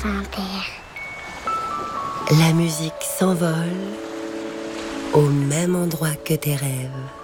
France Inter. La musique s'envole au même endroit que tes rêves.